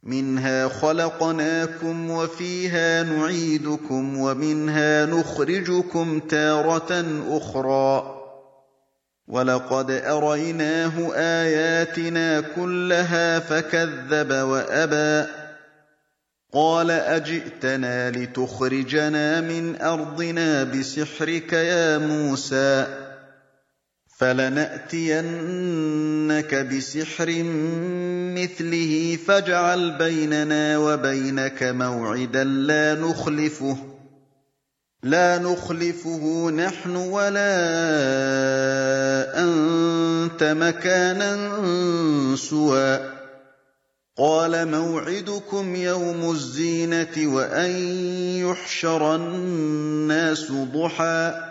مِنْهَا خَلَقْنَاكُمْ وَفِيهَا نُعِيدُكُمْ وَمِنْهَا نُخْرِجُكُمْ تَارَةً أُخْرَىٰ وَلَقَدْ أَرَيْنَاهُ آيَاتِنَا كُلَّهَا فَكَذَّبَ وَأَبَىٰ قَالَ أَجِئْتَنَا لِتُخْرِجَنَا مِنْ أَرْضِنَا بِسِحْرِكَ يَا مُوسَىٰ فَلَنَأْتِيَنَّكَ بِسِحْرٍ مِّثْلِهِ فاجْعَلْ بَيْنَنَا وَبَيْنَكَ مَوْعِدًا لَّا نُخْلِفُهُ نَحْنُ وَلَا أَنتَ مَكَانًا سُوًى قَالَ مَوْعِدُكُمْ يَوْمُ الزِّينَةِ وَأَن يُحْشَرَ النَّاسُ ضُحًى